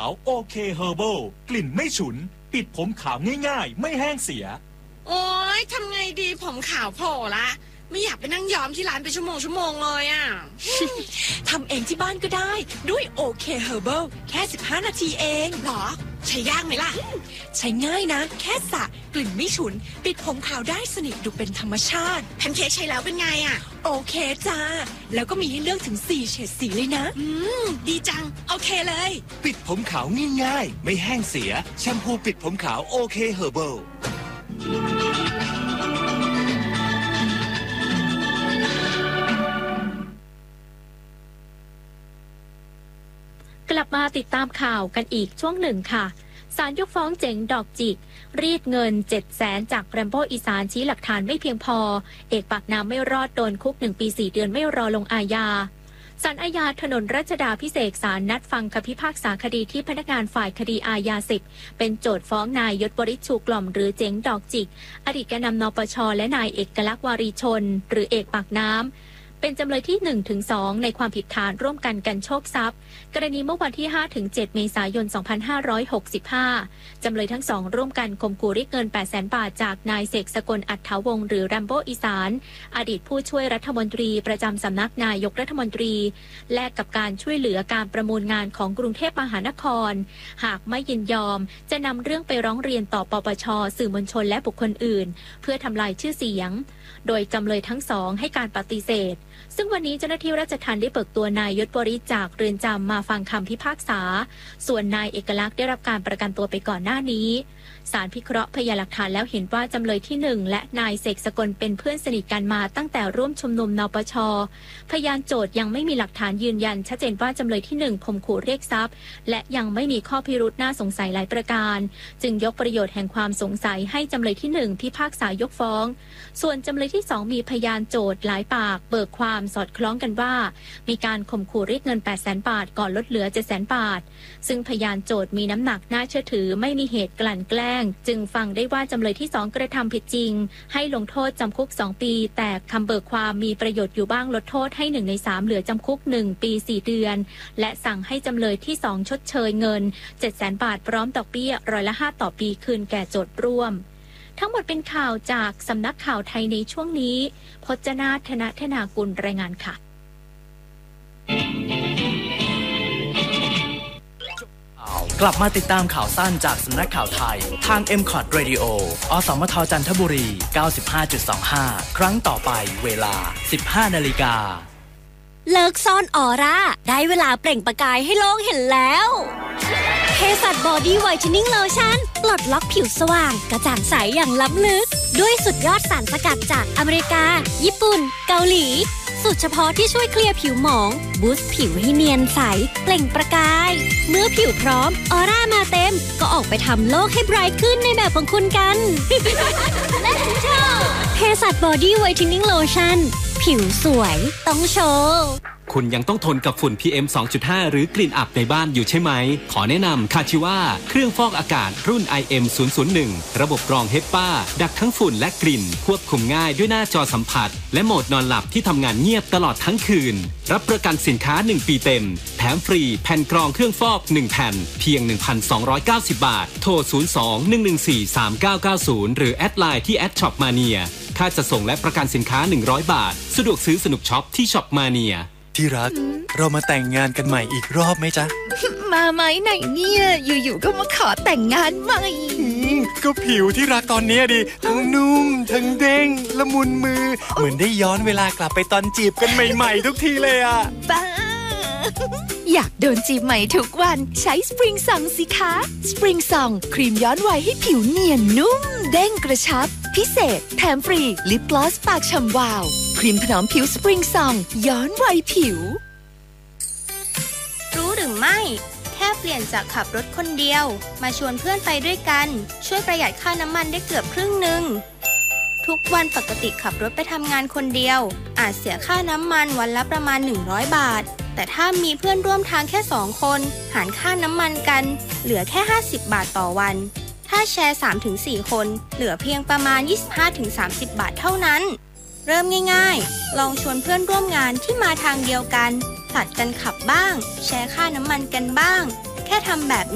าวโอเคเฮอร์เบิลกลิ่นไม่ฉุนปิดผมขาวง่ายๆไม่แห้งเสียโอ๊ยทำไงดีผมขาวโผล่ละไม่อยากไปนั่งย้อมที่ร้านเป็นชั่วโมงเลยอ่ะทำเองที่บ้านก็ได้ด้วยโอเคเฮอร์เบิลแค่15 นาทีเองหรอใช้ยากไหมล่ะใช้ง่ายนะแค่สระกลิ่นไม่ฉุนปิดผมขาวได้สนิทดูเป็นธรรมชาติแพนเค้กใช้แล้วเป็นไงอ่ะโอเคจ้าแล้วก็มีให้เลือกถึง4เฉดสีเลยนะดีจังโอเคเลยปิดผมขาวง่ายๆไม่แห้งเสียแชมพูปิดผมขาวโอเคเฮอร์เบิลกลับมาติดตามข่าวกันอีกช่วงหนึ่งค่ะศาลยกฟ้องเจ๋งดอกจิกรีดเงิน 700,000 จากแรมโบ้อีสานชี้หลักฐานไม่เพียงพอเอกปากน้ำไม่รอดโดนคุก1 ปี 4 เดือนไม่รอลงอาญาศาลอาญาถนนรัชดาภิเษกศาลนัดฟังคำพิพากษาคดีที่พนักงานฝ่ายคดีอาญา10เป็นโจทก์ฟ้องนายยศบริชูกล่อมหรือเจ๋งดอกจิกอดีตแกนนำนปชและนายเอกลักษณ์วารีชนหรือเอกปากน้ำเป็นจำเลยที่ 1-2 ในความผิดฐานร่วมกันโชคทรัพย์กรณีเมื่อวันที่ 5-7 เมษายน 2565 จำเลยทั้งสองร่วมกันข่มขู่เรียกเงิน 800,000 บาทจากนายเสกสกลอัฏฐวงศ์หรือแรมโบ้อีสานอดีตผู้ช่วยรัฐมนตรีประจำสำนักนายกรัฐมนตรีแลกกับการช่วยเหลือการประมูลงานของกรุงเทพมหานครหากไม่ยินยอมจะนำเรื่องไปร้องเรียนต่อปปช.สื่อมวลชนและบุคคลอื่นเพื่อทำลายชื่อเสียงโดยจำเลยทั้งสองให้การปฏิเสธซึ่งวันนี้เจ้าหน้าที่ราชทัณฑ์ได้เบิกตัวนายยศบริจากเรือนจำมาฟังคำพิพากษาส่วนนายเอกลักษณ์ได้รับการประกันตัวไปก่อนหน้านี้ศาลพิเคราะห์พยานหลักฐานแล้วเห็นว่าจำเลยที่1และนายเสกสกลเป็นเพื่อนสนิทกันมาตั้งแต่ร่วมชุมนุมนปช.พยานโจทย์ยังไม่มีหลักฐานยืนยันชัดเจนว่าจำเลยที่1ข่มขู่เรียกทรัพย์และยังไม่มีข้อพิรุธน่าสงสัยหลายประการจึงยกประโยชน์แห่งความสงสัยให้จำเลยที่1พิพากษายกฟ้องส่วนจำเลยที่2มีพยานโจทย์หลายปากเบิกความสอดคล้องกันว่ามีการข่มขู่เรียกเงิน 800,000 บาทก่อนลดเหลือ 700,000 บาทซึ่งพยานโจทย์มีน้ำหนักน่าเชื่อถือไม่มีเหตุกลั่นแกล้งจึงฟังได้ว่าจำเลยที่2กระทำผิดจริงให้ลงโทษจำคุก2 ปีแต่คำเบิกความมีประโยชน์อยู่บ้างลดโทษให้1 ใน 3เหลือจำคุก1 ปี 4 เดือนและสั่งให้จำเลยที่2ชดเชยเงิน 700,000 บาทพร้อมดอกเบี้ย5%ต่อปีคืนแก่โจทย์ร่วมทั้งหมดเป็นข่าวจากสำนักข่าวไทยในช่วงนี้พจนาถนธนากุลรายงานค่ะกลับมาติดตามข่าวสั้นจากสำนักข่าวไทยทาง MCOT Radio อสมทจันทบุรี 95.25 ครั้งต่อไปเวลา 15 นาฬิกาเลิกซ่อนออร่าได้เวลาเปล่งประกายให้โลกเห็นแล้วเภสัชบอดี้ไวท์เทนนิ่งโลชั่นปลดล็อกผิวสว่างกระจ่างใสอย่างล้ำลึกด้วยสุดยอดสารสกัดจากอเมริกาญี่ปุ่นเกาหลีสูตรเฉพาะที่ช่วยเคลียร์ผิวหมองบูสต์ผิวให้เนียนใสเปล่งประกายเมื่อผิวพร้อมออร่ามาเต็มก็ออกไปทำโลกให้ไบรท์ขึ้นในแบบของคุณกัน Let's go เภสัชบอดี้ไวท์เทนนิ่งโลชั่นผิวสวยต้องโชว์คุณยังต้องทนกับฝุ่น PM 2.5 หรือกลิ่นอับในบ้านอยู่ใช่ไหมขอแนะนำคาชิว่าเครื่องฟอกอากาศรุ่น IM 001ระบบกรองHEPAดักทั้งฝุ่นและกลิ่นควบคุมง่ายด้วยหน้าจอสัมผัสและโหมดนอนหลับที่ทำงานเงียบตลอดทั้งคืนรับประกันสินค้า1 ปีเต็มแถมฟรีแผ่นกรองเครื่องฟอก1 แผ่นเพียง 1,290 บาทโทร 02-114-3990 หรือแอดไลน์ที่@shopmaniaค่าจะส่งและประกันสินค้า100 บาทสะดวกซื้อสนุกช็อปที่ Shopmania ที่รักเรามาแต่งงานกันใหม่อีกรอบไหมจ๊ะมาไหมไหนเนี่ยอยู่ๆก็มาขอแต่งงานใหม่ก็ผิวที่รักตอนนี้ดิทั้งนุ่มทั้งเด้งละมุนมือเหมือนได้ย้อนเวลากลับไปตอนจีบกันใหม่ๆทุกทีเลยอ่ะบ้าอยากโดนจีบใหม่ทุกวันใช้สปริงซองสิคะสปริงซองครีมย้อนวัยให้ผิวเนียนนุ่มเด้งกระชับพิเศษแถมฟรีลิปกลอสปากฉ่ำวาวครีมถนอมผิวสปริงซองย้อนวัยผิวรู้หรือไม่แค่เปลี่ยนจากขับรถคนเดียวมาชวนเพื่อนไปด้วยกันช่วยประหยัดค่าน้ำมันได้เกือบครึ่งหนึ่งทุกวันปกติขับรถไปทำงานคนเดียวอาจเสียค่าน้ำมันวันละประมาณ100 บาทแต่ถ้ามีเพื่อนร่วมทางแค่2 คนหารค่าน้ำมันกันเหลือแค่50 บาทต่อวันถ้าแชร์ 3-4 คนเหลือเพียงประมาณ 25-30 บาทเท่านั้นเริ่มง่ายๆลองชวนเพื่อนร่วมงานที่มาทางเดียวกันผลัดกันขับบ้างแชร์ค่าน้ำมันกันบ้างแค่ทำแบบ